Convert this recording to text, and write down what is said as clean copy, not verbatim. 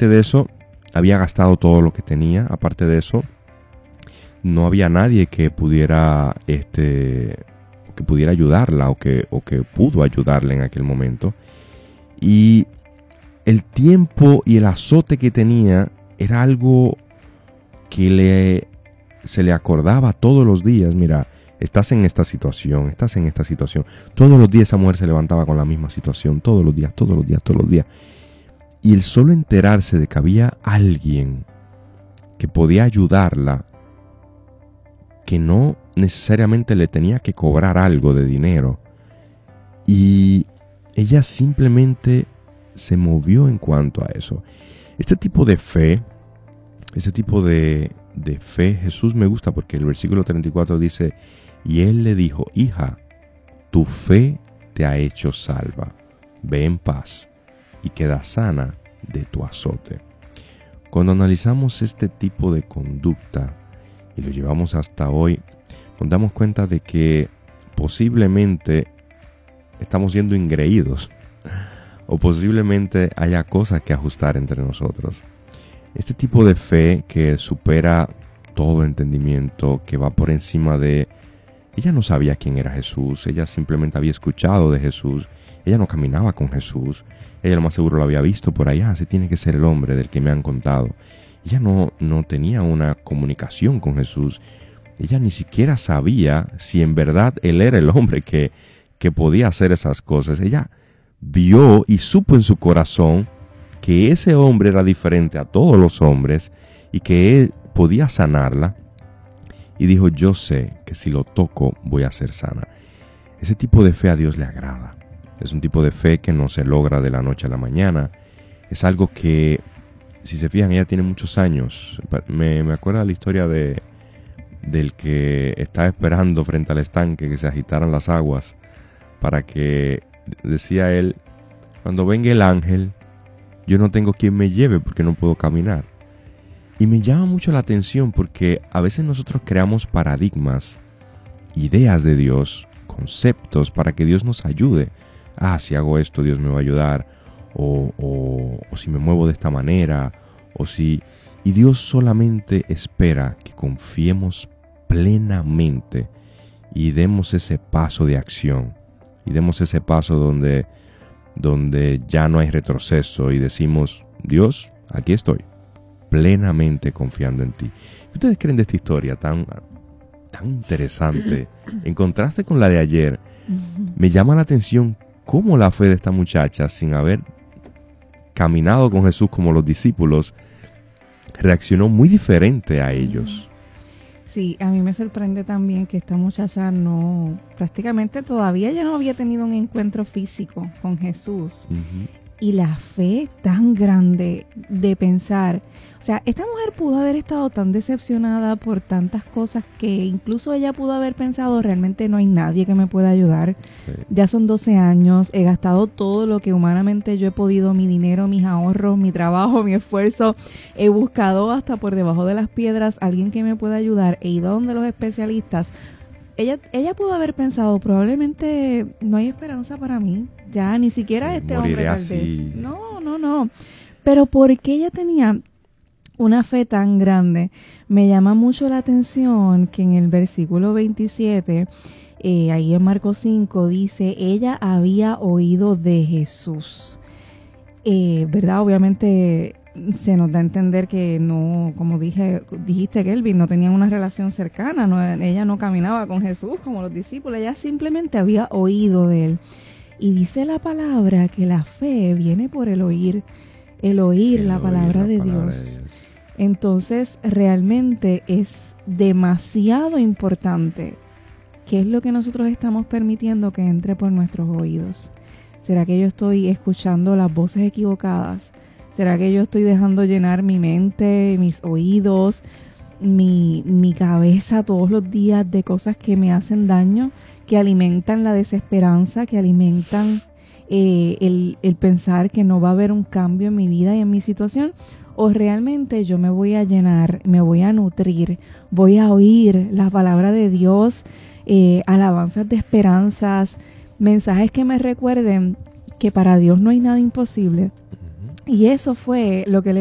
aparte de eso, había gastado todo lo que tenía. Aparte de eso, no había nadie que pudiera ayudarla o que pudo ayudarla en aquel momento. Y el tiempo y el azote que tenía era algo que se le acordaba todos los días. Mira, estás en esta situación. Todos los días esa mujer se levantaba con la misma situación, todos los días. Y el solo enterarse de que había alguien que podía ayudarla, que no necesariamente le tenía que cobrar algo de dinero, y ella simplemente se movió en cuanto a eso. Este tipo de fe, Jesús me gusta porque el versículo 34 dice: y él le dijo, hija, tu fe te ha hecho salva, ve en paz y queda sana de tu azote. Cuando analizamos este tipo de conducta y lo llevamos hasta hoy, nos damos cuenta de que posiblemente estamos siendo engreídos o posiblemente haya cosas que ajustar entre nosotros. Este tipo de fe que supera todo entendimiento, que va por encima de... Ella no sabía quién era Jesús, ella simplemente había escuchado de Jesús, ella no caminaba con Jesús, ella lo más seguro lo había visto por allá, ese tiene que ser el hombre del que me han contado. Ella no tenía una comunicación con Jesús, ella ni siquiera sabía si en verdad él era el hombre que podía hacer esas cosas. Ella vio y supo en su corazón que ese hombre era diferente a todos los hombres y que él podía sanarla, y dijo: yo sé que si lo toco voy a ser sana. Ese tipo de fe a Dios le agrada. Es un tipo de fe que no se logra de la noche a la mañana. Es algo que, si se fijan, ella tiene muchos años. Me acuerdo la historia del que estaba esperando frente al estanque que se agitaran las aguas para que, decía él, cuando venga el ángel, yo no tengo quien me lleve porque no puedo caminar. Y me llama mucho la atención porque a veces nosotros creamos paradigmas, ideas de Dios, conceptos para que Dios nos ayude. Si hago esto, Dios me va a ayudar. O si me muevo de esta manera. Y Dios solamente espera que confiemos plenamente y demos ese paso de acción. Y demos ese paso donde ya no hay retroceso y decimos: Dios, aquí estoy, plenamente confiando en ti. ¿Qué ustedes creen de esta historia tan interesante? En contraste con la de ayer, me llama la atención cómo la fe de esta muchacha, sin haber caminado con Jesús como los discípulos, reaccionó muy diferente a ellos. Sí, a mí me sorprende también que esta muchacha prácticamente todavía ya no había tenido un encuentro físico con Jesús. Y la fe tan grande de pensar, o sea, esta mujer pudo haber estado tan decepcionada por tantas cosas que incluso ella pudo haber pensado: realmente no hay nadie que me pueda ayudar. Sí. Ya son 12 años, he gastado todo lo que humanamente yo he podido, mi dinero, mis ahorros, mi trabajo, mi esfuerzo. He buscado hasta por debajo de las piedras alguien que me pueda ayudar. He ido a donde los especialistas. Ella pudo haber pensado: probablemente no hay esperanza para mí, ya ni siquiera este hombre tal vez. No. Pero porque ella tenía una fe tan grande, me llama mucho la atención que en el versículo 27, ahí en Marcos 5, dice: ella había oído de Jesús. ¿Verdad? Obviamente se nos da a entender que no, como dijiste, Kelvin, no tenían una relación cercana, ella no caminaba con Jesús como los discípulos, ella simplemente había oído de él. Y dice la palabra que la fe viene por el oír la palabra de Dios. Entonces, realmente es demasiado importante qué es lo que nosotros estamos permitiendo que entre por nuestros oídos. ¿Será que yo estoy escuchando las voces equivocadas? ¿Será que yo estoy dejando llenar mi mente, mis oídos, mi cabeza todos los días de cosas que me hacen daño, que alimentan la desesperanza, que alimentan el pensar que no va a haber un cambio en mi vida y en mi situación? ¿O realmente yo me voy a llenar, me voy a nutrir, voy a oír la palabra de Dios, alabanzas de esperanzas, mensajes que me recuerden que para Dios no hay nada imposible? Y eso fue lo que le